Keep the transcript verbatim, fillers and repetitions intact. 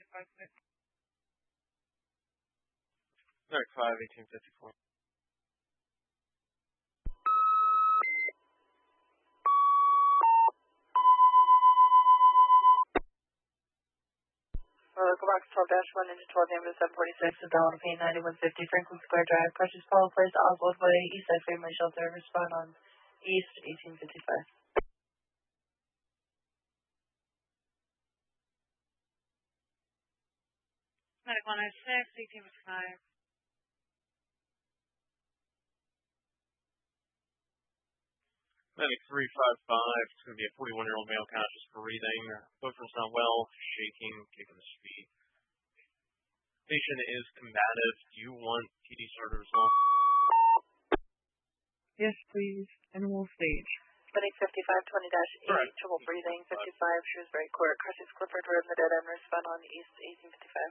Medic five, eighteen fifty-four. Local box twelve dash one into twelve number seven forty-six at Delano P ninety-one fifty Franklin Square Drive. Crushes Polo Place, Oswald Way, East Side Family Shelter. Respond on East eighteen fifty-five. Medic one oh six, eighteen fifty-five. Medic three five five, it's going to be a forty-one-year-old male conscious breathing. Boyfriend's not well, shaking, kicking his feet. Patient is combative. Do you want P D starter as well? Yes, please. And we'll stage. Medic fifty-five twenty dash eight, trouble breathing. fifty-five Shrewsbury Court, Crushes Clifford Road, in the dead end. Respond on East eighteen fifty-five.